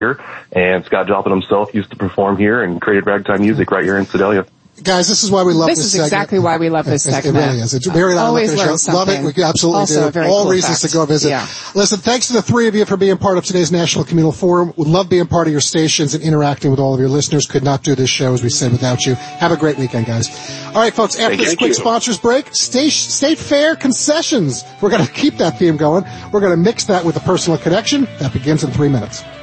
and Scott Joplin himself used to perform here and created ragtime music right here in Sedalia. Guys, this is why we love this segment. This is exactly why we love this segment. It really is. It's very always learn show. something. Love it. We absolutely also do. All cool reasons fact. to go visit. Yeah. Listen, thanks to the three of you for being part of today's National Communal Forum. Would love being part of your stations and interacting with all of your listeners. Could not do this show, as we said, without you. Have a great weekend, guys. All right, folks, after this quick sponsors break, State Fair concessions. We're going to keep that theme going. We're going to mix that with a personal connection. That begins in 3 minutes.